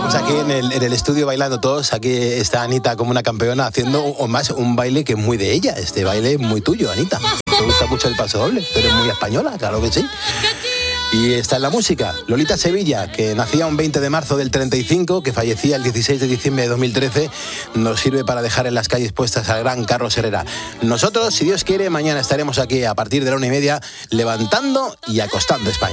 Estamos aquí en el estudio bailando todos. Aquí está Anita como una campeona haciendo un baile que es muy de ella. Este baile es muy tuyo, Anita. Te gusta mucho el paso doble. Tú eres muy española, claro que sí. Y está en la música, Lolita Sevilla, que nacía un 20 de marzo del 35, que fallecía el 16 de diciembre de 2013, nos sirve para dejar en las calles puestas al gran Carlos Herrera. Nosotros, si Dios quiere, mañana estaremos aquí a partir de la 1:30, levantando y acostando España.